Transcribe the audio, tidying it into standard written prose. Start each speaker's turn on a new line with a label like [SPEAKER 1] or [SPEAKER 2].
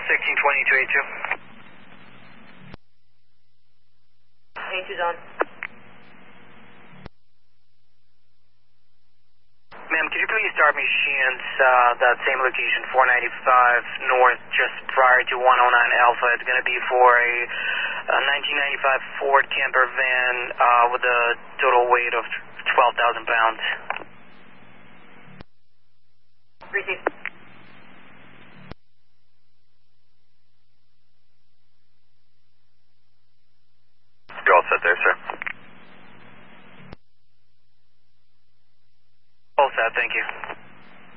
[SPEAKER 1] 1620
[SPEAKER 2] A2's on.
[SPEAKER 1] Ma'am, could you please start me Sheehan's, that same location, 495 North, just prior to 109 Alpha. It's going to be for a 1995 Ford camper van with a total weight of 12,000 pounds.
[SPEAKER 2] Receive.
[SPEAKER 1] You're all set there, sir. All set, thank you.